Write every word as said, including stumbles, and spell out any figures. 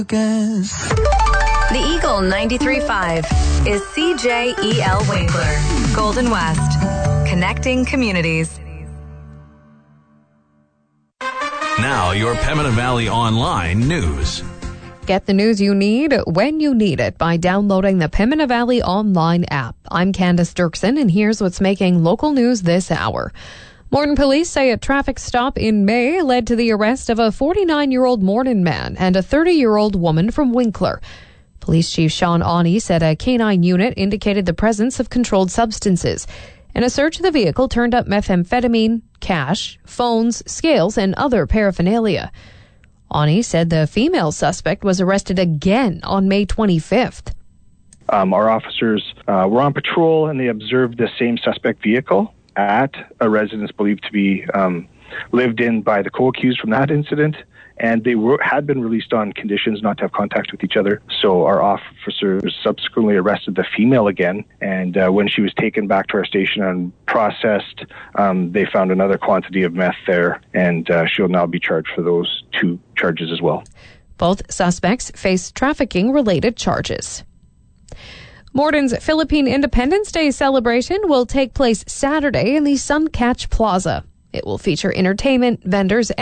The Eagle ninety-three point five is C J E L Winkler, Golden West, connecting communities. Now your Pembina Valley Online news. Get the news you need when you need it by downloading the Pembina Valley Online app. I'm Candace Dirksen, and here's what's making local news this hour. Moreton police say a traffic stop in May led to the arrest of a forty-nine-year-old Moreton man and a thirty-year-old woman from Winkler. Police Chief Sean Awney said a canine unit indicated the presence of controlled substances. And a search of the vehicle turned up methamphetamine, cash, phones, scales, and other paraphernalia. Awney said the female suspect was arrested again on May twenty-fifth. Um, our officers uh, were on patrol and they observed the same suspect vehicle at a residence believed to be um, lived in by the co-accused from that incident, and they were, had been released on conditions not to have contact with each other. So our officers subsequently arrested the female again, and uh, when she was taken back to our station and processed, um, they found another quantity of meth there, and uh, she'll now be charged for those two charges as well. Both suspects face trafficking-related charges. Moreton's Philippine Independence Day celebration will take place Saturday in the Suncatch Plaza. It will feature entertainment, vendors,